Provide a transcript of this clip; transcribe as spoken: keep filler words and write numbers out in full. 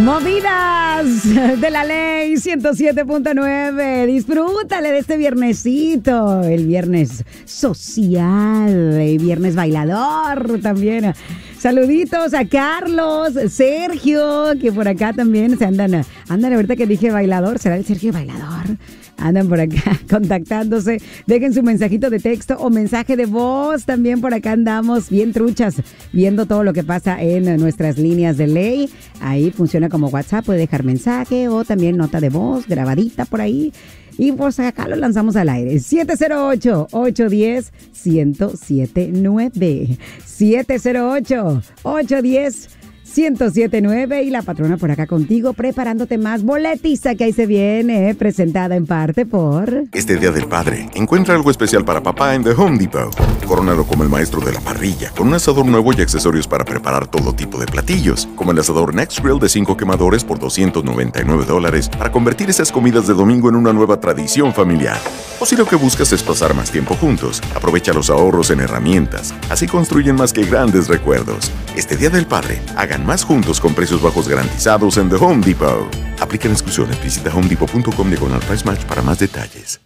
Movidas de la ley ciento siete punto nueve. Disfrútale de este viernesito, el viernes social, el viernes bailador también. Saluditos a Carlos, Sergio, que por acá también se andan, andan ahorita que dije bailador, será el Sergio bailador. Andan por acá contactándose. Dejen su mensajito de texto o mensaje de voz. También por acá andamos bien truchas, viendo todo lo que pasa en nuestras líneas de ley. Ahí funciona como WhatsApp, puede dejar mensaje o también nota de voz grabadita por ahí. Y pues acá lo lanzamos al aire. siete cero ocho, ocho uno cero, uno cero siete nueve. siete cero ocho, ocho uno cero, uno cero siete nueve. Y la patrona por acá contigo, preparándote más boletiza que ahí se viene, presentada en parte por... Este Día del Padre, encuentra algo especial para papá en The Home Depot. Corónalo como el maestro de la parrilla, con un asador nuevo y accesorios para preparar todo tipo de platillos, como el asador Next Grill de cinco quemadores por doscientos noventa y nueve dólares, para convertir esas comidas de domingo en una nueva tradición familiar. O si lo que buscas es pasar más tiempo juntos, aprovecha los ahorros en herramientas. Así construyen más que grandes recuerdos. Este Día del Padre, hagan más juntos con precios bajos garantizados en The Home Depot. Aplican exclusiones. Visita home depot punto com diagonal price match para más detalles.